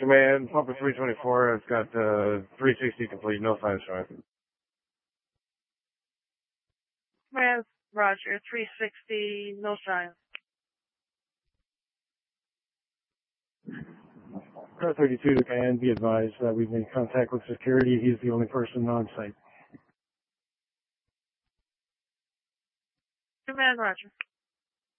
Command, Pumper 324, it's got 360 complete, no signs showing. Command, Roger, 360, no signs. Car 32 to command, be advised that we've made contact with security. He's the only person on site. Command, Roger.